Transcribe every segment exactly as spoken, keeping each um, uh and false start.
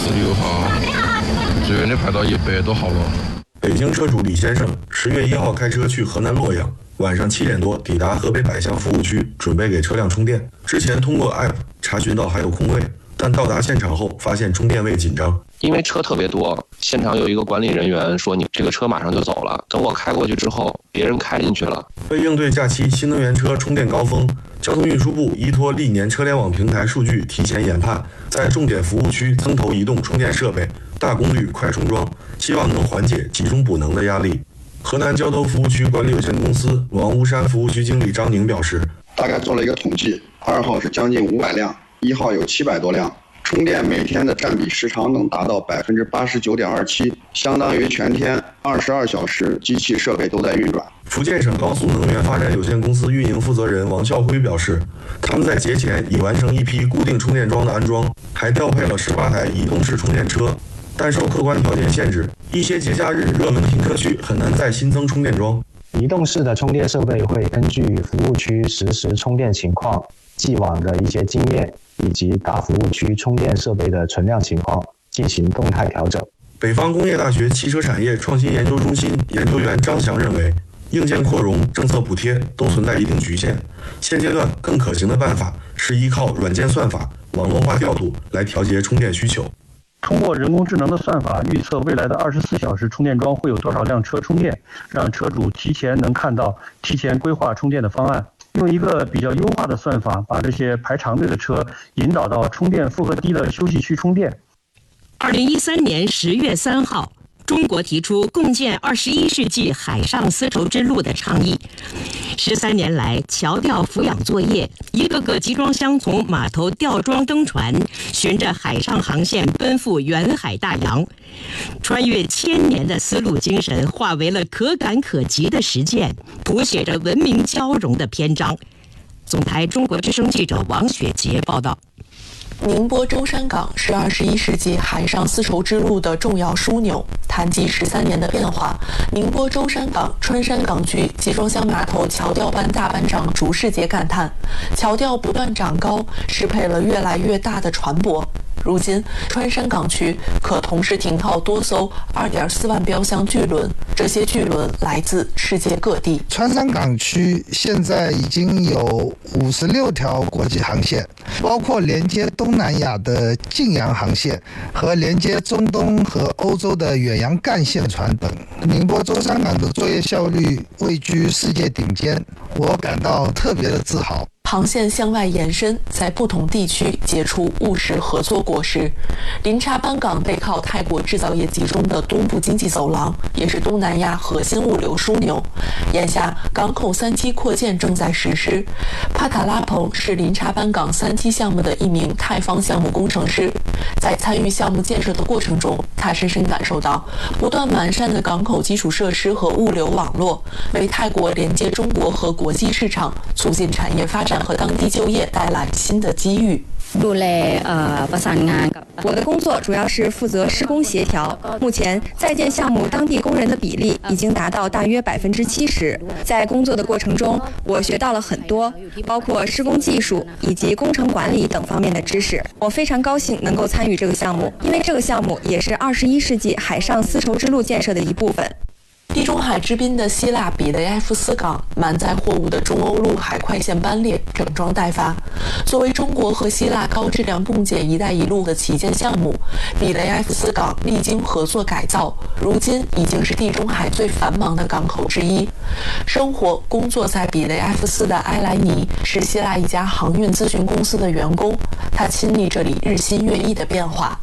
这里的话，这边的牌照一百多号了。 北京车主李先生十月一号开车去河南洛阳，晚上七点多抵达河北百乡服务区，准备给车辆充电。之前通过 app 查询到还有空位，但到达现场后发现充电位紧张。 因为车特别多，现场有一个管理人员说你这个车马上就走了。等我开过去之后，别人开进去了。 为应对假期新能源车充电高峰，交通运输部依托历年车联网平台数据提前研判，在重点服务区增投移动充电设备，大功率快充桩，希望能缓解集中补能的压力。河南交通服务区管理有限公司王屋山服务区经理张宁表示， 大概做了一个统计，二号是将近五百辆，一号有七百多辆。充电每天的占比时长能达到百分之八十九点二七，相当于全天二十二小时机器设备都在运转。 福建省高速能源发展有限公司运营负责人王孝辉表示，他们在节前已完成一批固定充电桩的安装，还调配了十八台移动式充电车，但受客观条件限制，一些节假日热门停车区很难再新增充电桩。 移动式的充电设备会根据服务区实时充电情况、既往的一些经验以及大服务区充电设备的存量情况进行动态调整。 北方工业大学汽车产业创新研究中心研究员张翔认为，硬件扩容、政策补贴都存在一定局限，现阶段更可行的办法是依靠软件算法、网络化调度来调节充电需求。 通过人工智能的算法预测未来的二十四小时充电桩会有多少辆车充电，让车主提前能看到、提前规划充电的方案。用一个比较优化的算法，把这些排长队的车引导到充电负荷低的休息区充电。 二零一三年十月三号，中国提出共建二十一世纪海上丝绸之路的倡议。十三年来，桥吊俯仰作业，一个个集装箱从码头吊装登船，循着海上航线奔赴远海大洋，穿越千年的丝路精神化为了可感可及的实践，谱写着文明交融的篇章。总台中国之声记者王雪杰报道。 宁波舟山港是二十一世纪海上丝绸之路的重要枢纽。谈及十三年的变化，宁波舟山港川山港区集装箱码头桥吊班大班长朱世杰感叹，桥吊不断长高，适配了越来越大的船舶。如今，川山港区可同时停靠多艘二点四万标箱巨轮，这些巨轮来自世界各地。 川山港区现在已经有五十六条国际航线，包括连接东南亚的晋阳航线和连接中东和欧洲的远洋干线船等。宁波舟山港的作业效率位居世界顶尖，我感到特别的自豪。 航线向外延伸，在不同地区结出务实合作果实。林查班港背靠泰国制造业集中的东部经济走廊，也是东南亚核心物流枢纽。眼下，港口三期扩建正在实施。帕塔拉蓬是林查班港三期项目的一名泰方项目工程师，在参与项目建设的过程中，他深深感受到，不断完善的港口基础设施和物流网络，为泰国连接中国和国际市场，促进产业发展和当地就业带来新的机遇。 ดูแล呃ประสานงาน我的工作主要是负责施工协调。目前在建项目当地工人的比例已经达到大约百分之七十。在工作的过程中，我学到了很多，包括施工技术以及工程管理等方面的知识。我非常高兴能够参与这个项目，因为这个项目也是二十一世纪海上丝绸之路建设的一部分。 地中海之滨的希腊比雷埃夫斯港满载货物的中欧陆海快线班列整装待发。作为中国和希腊高质量共建“一带一路”的旗舰项目，比雷埃夫斯港历经合作改造，如今已经是地中海最繁忙的港口之一。生活工作在比雷埃夫斯的埃莱尼是希腊一家航运咨询公司的员工，他亲历这里日新月异的变化。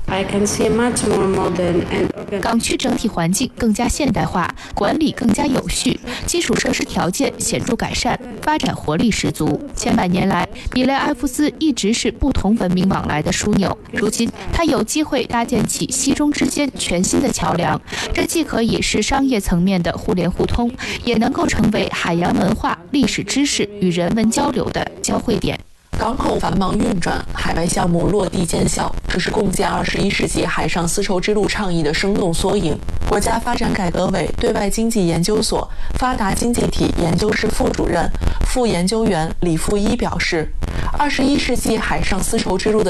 港区整体环境更加现代化，管理更加有序，基础设施条件显著改善，发展活力十足。千百年来，比雷埃夫斯一直是不同文明往来的枢纽。如今，它有机会搭建起西中之间全新的桥梁，这既可以是商业层面的互联互通，也能够成为海洋文化、历史知识与人文交流的交汇点。 港口繁忙运转，海外项目落地见效，这是共建二十一世纪海上丝绸之路倡议的生动缩影。国家发展改革委对外经济研究所发达经济体研究室副主任、副研究员李富一表示，二十一世纪海上丝绸之路的